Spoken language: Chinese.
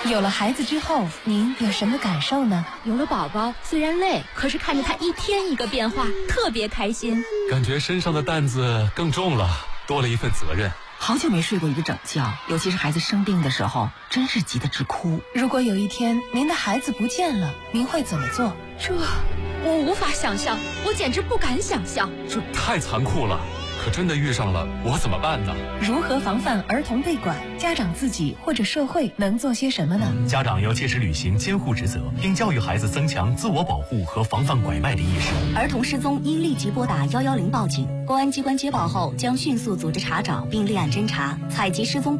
有了孩子之后，您有什么感受呢？ 有了宝宝，虽然累，可是看着他一天一个变化，特别开心。 感觉身上的担子更重了，多了一份责任。 好久没睡过一个整觉，尤其是孩子生病的时候，真是急得直哭。 如果有一天您的孩子不见了，您会怎么做？ 我无法想象，我简直不敢想象。 这太残酷了，可真的遇上了，我怎么办呢？ 如何防范儿童被拐？家长自己或者社会能做些什么呢？ 家长要切实履行监护职责，并教育孩子增强自我保护和防范拐卖的意识。 儿童失踪应立即拨打110报警，公安机关接报后将迅速组织查找并立案侦查，采集失踪